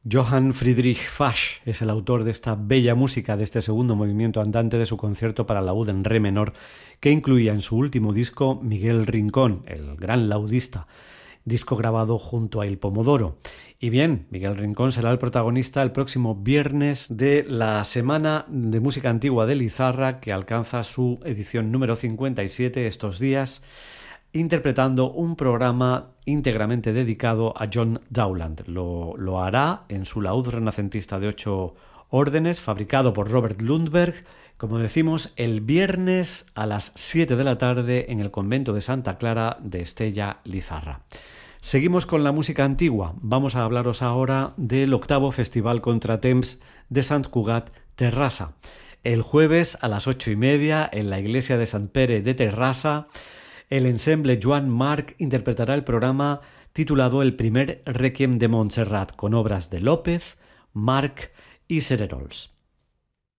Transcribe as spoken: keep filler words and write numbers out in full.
Johann Friedrich Fasch es el autor de esta bella música de este segundo movimiento andante de su concierto para laúd en re menor, que incluía en su último disco Miguel Rincón, el gran laudista, disco grabado junto a Il Pomodoro. Y bien, Miguel Rincón será el protagonista el próximo viernes de la Semana de Música Antigua de Lizarra, que alcanza su edición número cincuenta y siete estos días, interpretando un programa íntegramente dedicado a John Dowland. Lo, lo hará en su laúd renacentista de ocho órdenes, fabricado por Robert Lundberg, como decimos, el viernes a las siete de la tarde en el convento de Santa Clara de Estella, Lizarra. Seguimos con la música antigua. Vamos a hablaros ahora del octavo Festival Contratemps de Sant Cugat, Terrassa. El jueves a las ocho y media en la iglesia de Sant Pere de Terrassa, el ensemble Joan Marc interpretará el programa titulado El primer Requiem de Montserrat, con obras de López, Marc y Cererols.